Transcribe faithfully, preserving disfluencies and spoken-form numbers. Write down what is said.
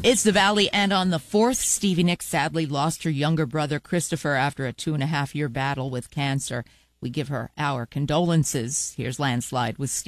It's the Valley, and on the fourth, Stevie Nicks sadly lost her younger brother Christopher after a two and a half year battle with cancer. We give her our condolences. Here's Landslide with Stevie.